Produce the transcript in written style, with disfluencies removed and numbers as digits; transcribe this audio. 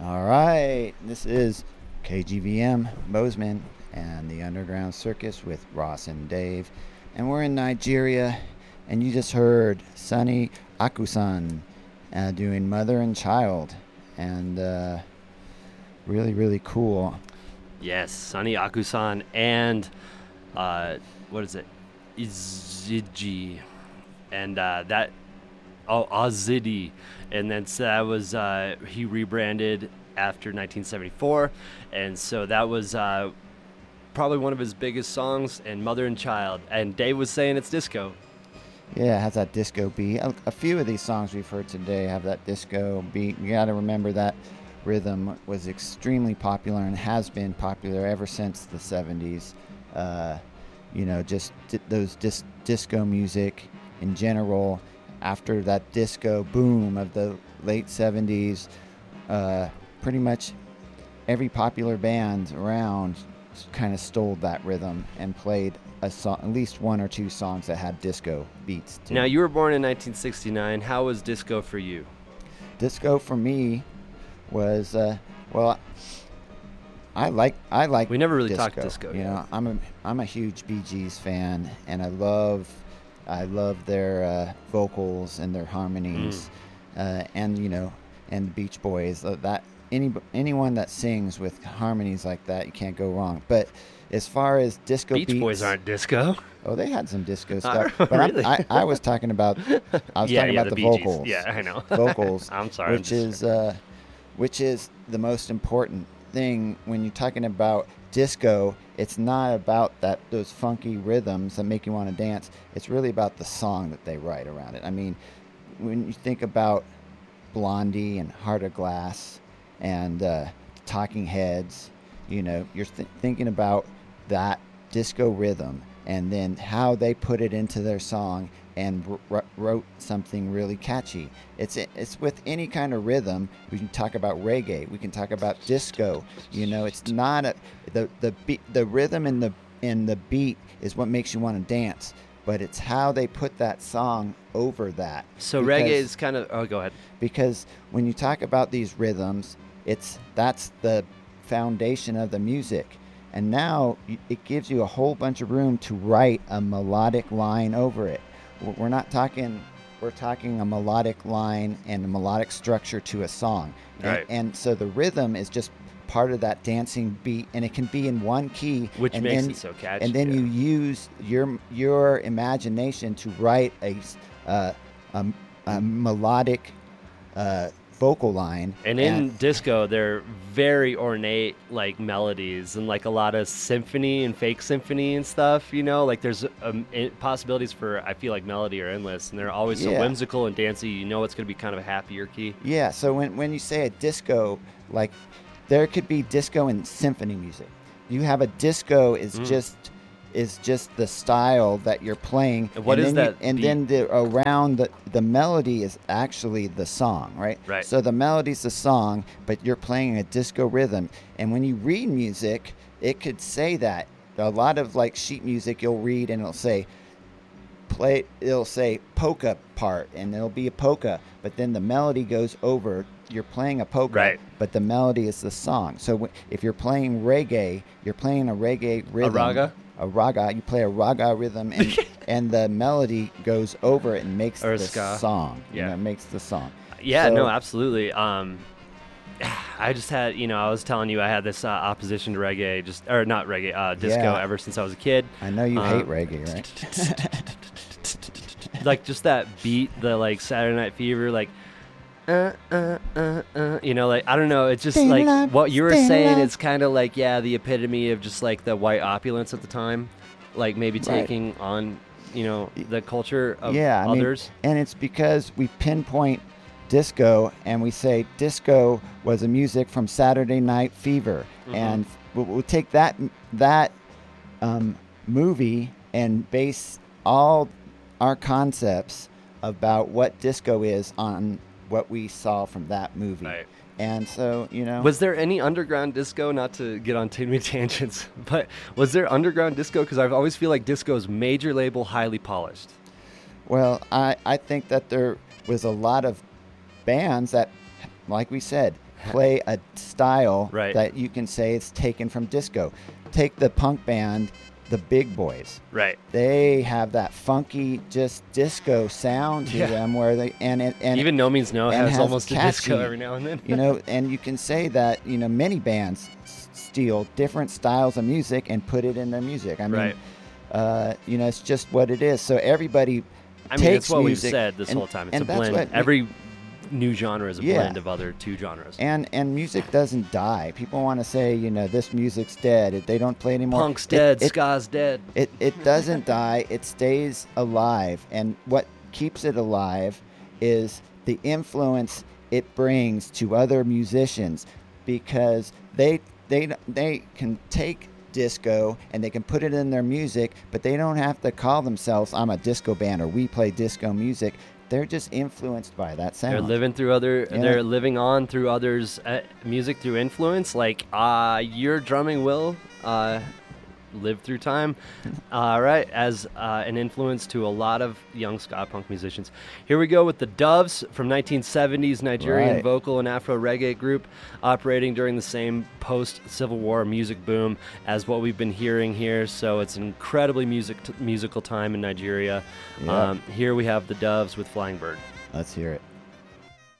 All right, this is KGVM Bozeman and the Underground Circus with Ross and Dave. And we're in Nigeria, and you just heard Sunny Akusan doing Mother and Child. And really, really cool. Yes, Sunny Akusan and what is it? Iziji. And Azidi. And then so that was he rebranded after 1974, and so that was probably one of his biggest songs, and Mother and Child. And Dave was saying it's disco. Yeah, it has that disco beat. A few of these songs we've heard today have that disco beat. You got to remember that rhythm was extremely popular and has been popular ever since the 70s. Just those disco music in general. After that disco boom of the late 70s, pretty much every popular band around kind of stole that rhythm and played a song, at least one or two songs that had disco beats too. Now, you were born in 1969. How was disco for you? Disco for me was I like We never really disco. talked disco. You know, I'm a huge Bee Gees fan, and I love their vocals and their harmonies, and the Beach Boys. That anyone that sings with harmonies like that, you can't go wrong. But as far as disco Beach beats, Boys aren't disco. Oh, they had some disco stuff, but Really? I was talking about the Bee Gees. vocals. Yeah, I know. Vocals. I'm sorry. Which is the most important thing when you're talking about disco. It's not about those funky rhythms that make you want to dance. It's really about the song that they write around it. I mean, when you think about Blondie and Heart of Glass and Talking Heads, you're thinking about that disco rhythm and then how they put it into their song and wrote something really catchy. It's with any kind of rhythm. We can talk about reggae. We can talk about disco. It's not the rhythm and the beat is what makes you want to dance, but it's how they put that song over that. So reggae is kind of. Oh, go ahead. Because when you talk about these rhythms, that's the foundation of the music. And now it gives you a whole bunch of room to write a melodic line over it. We're talking a melodic line and a melodic structure to a song. Right. And so the rhythm is just part of that dancing beat, and it can be in one key. Which makes it so catchy. And then you use your imagination to write a melodic vocal line. And in disco, they're very ornate, like, melodies and, like, a lot of symphony and fake symphony and stuff, like there's possibilities for, I feel like, melody are endless, and they're always so whimsical and dancey. It's going to be kind of a happier key. Yeah, so when you say a disco, like, there could be disco and symphony music. You have a disco is just the style that you're playing. What is that? And then around the melody is actually the song, right? Right. So the melody's the song, but you're playing a disco rhythm. And when you read music, it could say that. A lot of, like, sheet music you'll read and it'll say polka part, and it'll be a polka, but then the melody goes over. You're playing a polka, right, but the melody is the song. So if you're playing reggae, you're playing a reggae rhythm. A raga, you play a raga rhythm, and the melody goes over it and makes the song. Yeah, makes the song. Yeah, no, absolutely. I just had, I was telling you I had this opposition to reggae, disco ever since I was a kid. I know you hate reggae, right? Like, just that beat, the, like, Saturday Night Fever, like, like, I don't know. It's just like what you were saying. It's kind of like, the epitome of just, like, the white opulence at the time, like maybe taking on, the culture of others. And it's because we pinpoint disco and we say disco was a music from Saturday Night Fever, and we'll take that movie and base all our concepts about what disco is on what we saw from that movie. Right. And so, Was there any underground disco, not to get on too many tangents, but was there underground disco? Because I always feel like disco's major label, highly polished. Well, I think that there was a lot of bands that, like we said, play a style Right. that you can say it's taken from disco. Take the punk band, the Big Boys. Right. They have that funky, just disco sound to Yeah. them, where they and Even No Means No and has almost a disco catchy, every now and then. and you can say that many bands steal different styles of music and put it in their music. I mean, Right. it's just what it is. So everybody I mean, takes it's what music, we've said this and- whole time. It's and a that's blend. what Every new genre is a Yeah. blend of other two genres. and music doesn't die. People want to say, this music's dead. They don't play anymore. Punk's dead, It, ska's dead. it doesn't die. It stays alive. And what keeps it alive is the influence it brings to other musicians, because they can take disco and they can put it in their music, but they don't have to call themselves, I'm a disco band, or we play disco music. They're just influenced by that sound. They're living through other. Yeah. They're living on through others' music through influence. Like your drumming will live through time, right? As an influence to a lot of young ska punk musicians. Here we go with the Doves from 1970s Nigerian Right. vocal and Afro reggae group, operating during the same post-Civil War music boom as what we've been hearing here. So it's an incredibly musical time in Nigeria. Yeah. Here we have the Doves with Flying Bird. Let's hear it.